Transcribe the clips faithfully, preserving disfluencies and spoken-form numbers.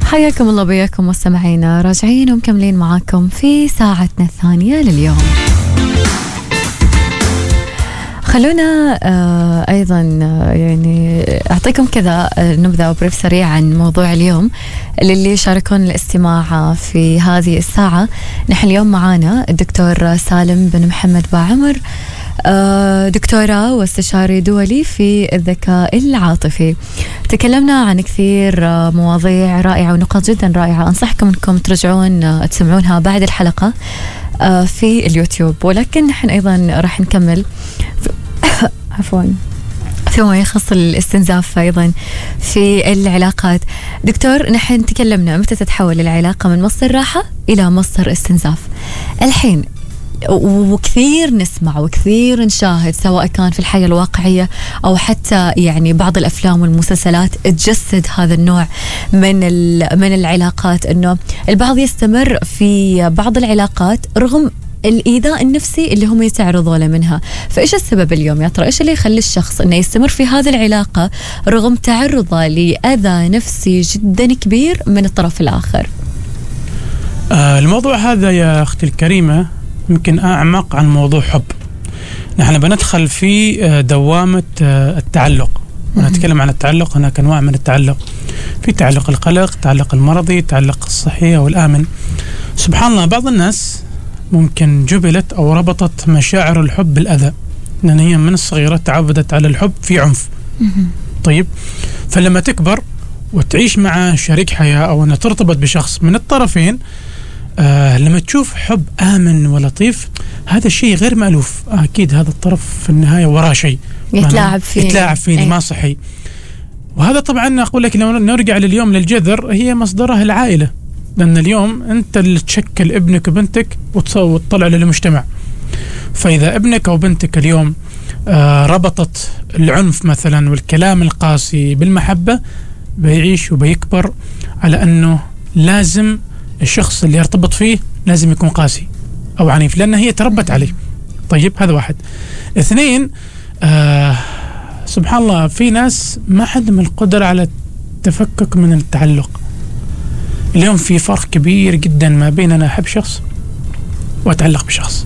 حياكم الله بياكم مستمعينا، راجعين ومكملين معاكم في ساعتنا الثانية لليوم. خلونا آه أيضا آه يعني أعطيكم كذا نبذة أو بريف سريع عن موضوع اليوم للي شاركون الاستماع في هذه الساعة. نحن اليوم معانا الدكتور سالم بن محمد باعمر، آه دكتوراه واستشاري دولي في الذكاء العاطفي. تكلمنا عن كثير آه مواضيع رائعة ونقاط جدا رائعة، أنصحكم أنكم ترجعون آه تسمعونها بعد الحلقة آه في اليوتيوب، ولكن نحن أيضا راح نكمل عفوا فيما يخص الاستنزاف أيضا في العلاقات. دكتور، نحن تكلمنا متى تتحول العلاقة من مصدر راحة إلى مصدر استنزاف. الحين وكثير نسمع وكثير نشاهد، سواء كان في الحياة الواقعية أو حتى يعني بعض الأفلام والمسلسلات تجسد هذا النوع من من العلاقات، إنه البعض يستمر في بعض العلاقات رغم الإيذاء النفسي اللي هم يتعرضوا له منها. فإيش السبب اليوم يا ترى؟ إيش اللي يخلي الشخص إنه يستمر في هذه العلاقة رغم تعرضه لأذى نفسي جدا كبير من الطرف الآخر؟ آه الموضوع هذا يا أختي الكريمة يمكن أعمق عن موضوع حب. نحن بندخل في دوامة التعلق، ونتكلم عن التعلق. هناك أنواع من التعلق، في تعلق القلق، تعلق المرضي، تعلق الصحي أو الآمن. سبحان الله، بعض الناس ممكن جبلت أو ربطت مشاعر الحب بالأذى، لأن هي من الصغيرة تعودت على الحب في عنف. طيب، فلما تكبر وتعيش مع شريك حياة أو أن ترتبط بشخص من الطرفين، آه لما تشوف حب آمن ولطيف، هذا الشيء غير مألوف. أكيد هذا الطرف في النهاية وراه شيء يتلاعب فيه يتلاعب فيه ما صحي. وهذا طبعا أقول لك لو نرجع لليوم للجذر، هي مصدرها العائلة، لأن اليوم أنت اللي تشكل ابنك وبنتك وتطلع للمجتمع. فإذا ابنك أو بنتك اليوم آه ربطت العنف مثلا والكلام القاسي بالمحبة، بيعيش وبيكبر على أنه لازم الشخص اللي يرتبط فيه لازم يكون قاسي أو عنيف، لأن هي تربت عليه. طيب، هذا واحد. اثنين، آه سبحان الله، في ناس ما عندهم القدرة على التفكك من التعلق. اليوم في فرق كبير جدا ما بين أنا أحب شخص وأتعلق بشخص.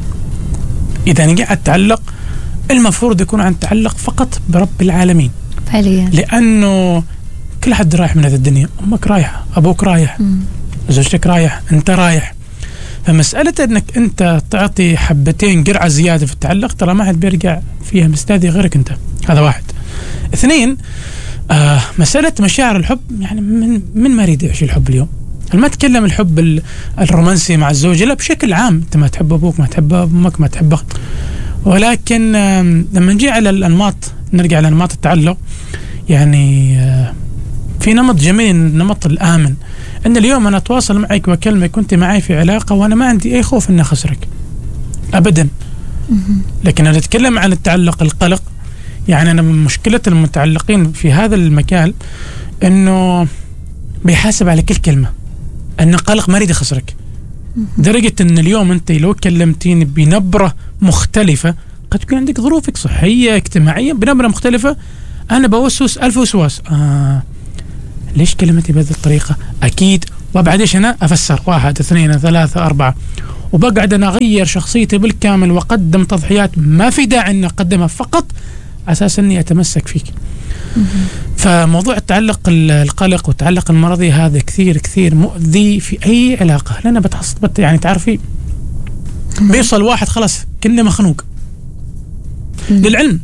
إذا نجي على التعلق، المفروض يكون عن تعلق فقط برب العالمين فعليا، لأنه كل حد رايح من هذه الدنيا. أمك رايحة، أبوك رايح، زوجتك رايح، أنت رايح. فمسألة أنك أنت تعطي حبتين قرعة زيادة في التعلق، ترى ما حد بيرجع فيها مستاذي غيرك أنت. هذا واحد. اثنين، آه مسألة مشاعر الحب، يعني من من ما يريد يعيش الحب اليوم. أنا ما أتكلم الحب الرومانسي مع الزوجة، لا، بشكل عام. أنت ما تحب أبوك، ما تحب أمك، ما تحب، ولكن آه لما نجي على الأنماط، نرجع على أنماط التعلق. يعني آه في نمط جميل، نمط الآمن، أن اليوم أنا أتواصل معك وأكلمك كنت معي في علاقة وأنا ما عندي أي خوف أن أخسرك أبدا. لكن أنا أتكلم عن التعلق القلق. يعني أنا من مشكلة المتعلقين في هذا المكان أنه بيحاسب على كل كلمة، أنه قلق ما يريد يخسرك. درجة أن اليوم أنت لو كلمتيني بنبرة مختلفة، قد تكون عندك ظروفك صحية اجتماعية بنبرة مختلفة، أنا بوسوس ألف وسواس. آه ليش كلمتي بهذه الطريقة؟ أكيد. وبعد إيش أنا أفسر واحد اثنين ثلاثة أربعة، وبقعد أنا أغير شخصيتي بالكامل وأقدم تضحيات ما في داعي أن أقدمها، فقط أساس أني أتمسك فيك. فموضوع التعلق القلق والتعلق المرضي هذا كثير كثير مؤذي في أي علاقة، لأنه بتحصل يعني تعرفي بيوصل واحد خلاص كأنه مخنوق. للعلم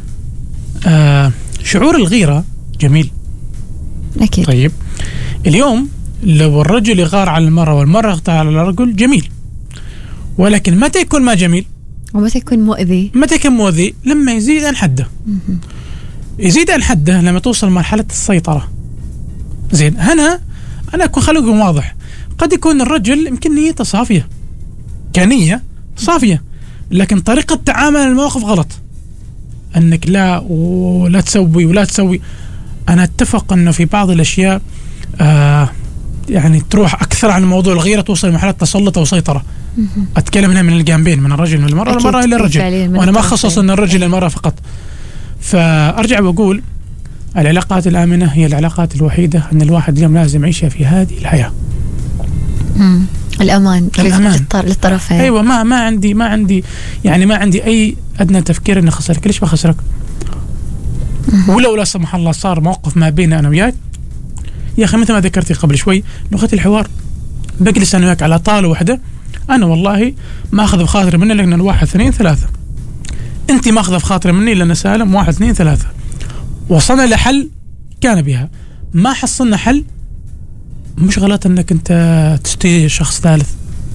آه شعور الغيرة جميل أكيد. طيب، اليوم لو الرجل يغار على المرأة والمرأة تغار على الرجل جميل، ولكن متى يكون ما جميل؟ ومتى يكون مؤذي؟ متى يكون مؤذي؟ لما يزيد عن حده. يزيد عن حده لما توصل مرحلة السيطرة. زين، هنا أنا أكون خلقهم واضح. قد يكون الرجل يمكن نيته صافية، كنية صافية، لكن طريقة تعامل الموقف غلط. أنك لا ولا تسوي ولا تسوي. أنا أتفق أنه في بعض الأشياء آه يعني تروح أكثر عن موضوع الغيرة، توصل لمرحلة تسلط أو سيطرة. أتكلم هنا من الجانبين، من الرجل من المرأة، المرأة إلى الرجل، وأنا ما أخصص أن الرجل للمرأة فقط. فأرجع وأقول العلاقات الآمنة هي العلاقات الوحيدة أن الواحد اليوم لازم يعيشها في هذه الحياة. مم. الأمان, الأمان. للطرفين. أيوة ما ما عندي ما عندي يعني ما عندي أي أدنى تفكير إني خسرك. ليش بخسرك؟ ولو لا سمح الله صار موقف ما بيني أنا وياك يا أخي مثل ما ذكرتي قبل شوي لغة الحوار، بجلس أنا وياك على طاولة واحدة، أنا والله ما أخذ بخاطري مني لأن الواحد اثنين ثلاثة، أنت ما أخذ بخاطري مني لأن سالم واحد اثنين ثلاثة، وصلنا لحل كان بها. ما حصلنا حل مش غلط أنك أنت تستي شخص ثالث.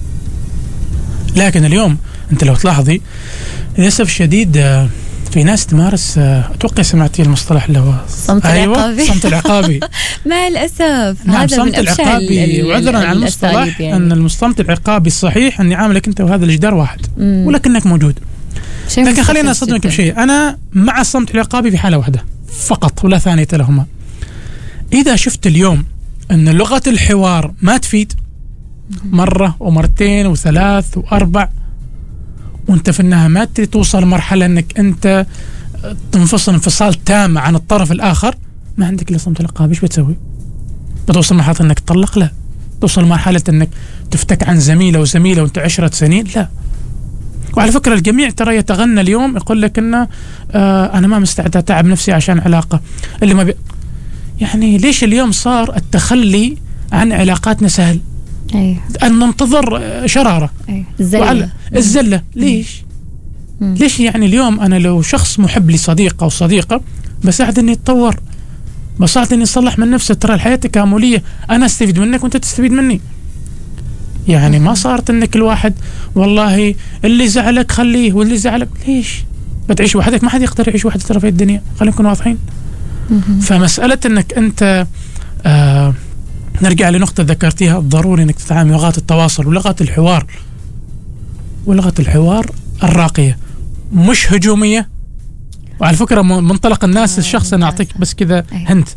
لكن اليوم أنت لو تلاحظي للأسف الشديد في ناس تمارس، أتوقع سمعتي المصطلح اللي هو صمت أيوة العقابي. صمت العقابي. مع الأسف نعم هذا صمت من أبشع العقابي. وعذرا عن المصطلح يعني. أن الصمت العقابي الصحيح أني عاملك أنت وهذا الجدار واحد مم. ولكنك موجود. لكن خلينا أصدمك بشيء، أنا مع الصمت العقابي في حالة واحدة فقط ولا ثانية لهما. إذا شفت اليوم أن لغة الحوار ما تفيد مرة ومرتين وثلاث وأربع وأنت في النهاية ما توصل مرحلة أنك أنت تنفصل انفصال تام عن الطرف الآخر، ما عندك إلا صمت العقابي. إيش بتسوي؟ بتوصل مرحلة أنك تطلق؟ لا. توصل مرحلة أنك تفتك عن زميلة وزميلة وأنت عشرة سنين؟ لا. وعلى فكرة الجميع ترى يتغنى اليوم يقول لك إنه آه أنا ما مستعد أتعب نفسي عشان علاقة اللي ما بي... يعني ليش اليوم صار التخلي عن علاقاتنا سهل؟ أيه. أن ننتظر شرارة. أيه. الزلة. الزلة ليش؟ مم. ليش يعني اليوم أنا لو شخص محب لصديقة أو صديقة بساعد إني أتطور، بساعد إني أصلح من نفسي. ترى الحياة تكاملية، أنا أستفيد منك وأنت تستفيد مني. يعني ما صارت إنك الواحد والله اللي زعلك خليه واللي زعلك ليش؟ بتعيش وحدك، ما حد يقدر يعيش وحده ترى في الدنيا، خلينا نكون واضحين. فمسألة إنك أنت آه نرجع لنقطة ذكرتيها، ضروري إنك تتعامل لغة التواصل ولغة الحوار، ولغة الحوار الراقية مش هجومية. وعلى فكرة منطلق الناس الشخص أنا أعطيك بس كذا هنت،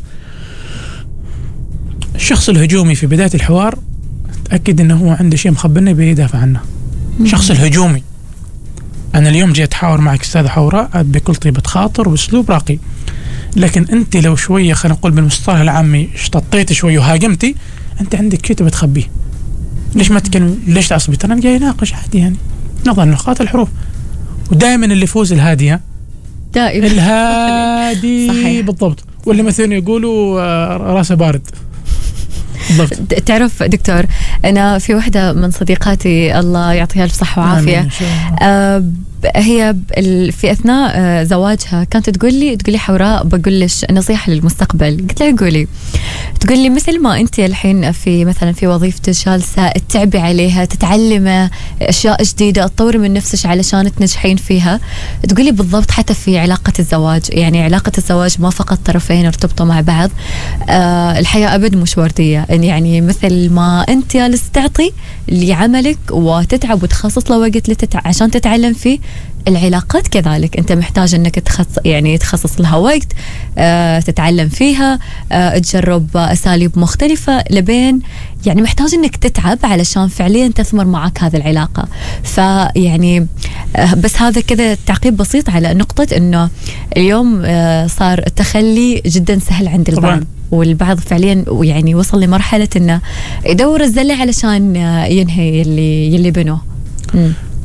الشخص الهجومي في بداية الحوار تأكد إنه هو عنده شيء مخبرنا بيدافع عنه. الشخص الهجومي، أنا اليوم جيت أحاور معك أستاذ حوراء بكل طيبة خاطر وأسلوب راقي، لكن أنت لو شوية خلينا نقول بالمصطلح العامي اشتطيت شوية وهاجمتي، أنت عندك شيء تبي تخبيه. ليش ما تكلم؟ ليش تعصبي؟ ترى أنا جاي ناقش عادي يعني، نضع نقاط الحروف. ودائما اللي يفوز الهادي، دائما الهادي صحيح. بالضبط. واللي مثلا يقولوا راسه بارد. بالضبط. تعرف دكتور، أنا في واحدة من صديقاتي الله يعطيها الف صحة وعافية، آه هي في أثناء آه زواجها كانت تقول لي تقول لي حوراء بقول لش نصيحة للمستقبل. قلت لها قولي. تقول لي مثل ما أنت الحين في مثلا في وظيفتك جالسة تتعبي عليها، تتعلمي أشياء جديدة، تطوري من نفسك علشان تنجحين فيها. تقول لي بالضبط حتى في علاقة الزواج، يعني علاقة الزواج ما فقط طرفين ارتبطوا مع بعض، آه الحياة أبد مش وردية. يعني مثل ما أنت جالس تعطي لعملك وتتعب وتخصص له وقت لتتع... عشان تتعلم فيه، العلاقات كذلك أنت محتاج أنك تخصص يعني تخصص لها وقت، آه تتعلم فيها، آه تجرب أساليب مختلفة لبين يعني محتاج أنك تتعب علشان فعليا تثمر معك هذه العلاقة. فيعني آه بس هذا كذا تعقيب بسيط على نقطة أنه اليوم آه صار التخلي جدا سهل عند البعض طبعا. والبعض فعليا يعني وصل لمرحلة أنه يدور الزلة علشان ينهي اللي يلي بنوه.